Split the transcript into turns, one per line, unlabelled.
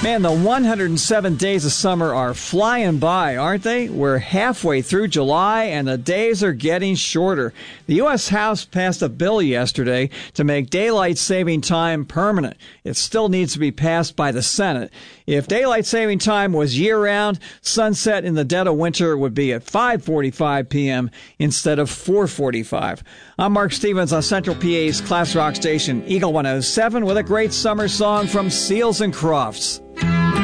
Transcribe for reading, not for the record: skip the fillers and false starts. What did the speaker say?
Man, the 107 days of summer are flying by, aren't they? We're halfway through July, and the days are getting shorter. The U.S. House passed a bill yesterday to make daylight saving time permanent. It still needs to be passed by the Senate. If daylight saving time was year-round, sunset in the dead of winter would be at 5:45 p.m. instead of 4:45. I'm Mark Stevens on Central PA's class rock station, Eagle 107, with a great summer song from Seals and Crofts.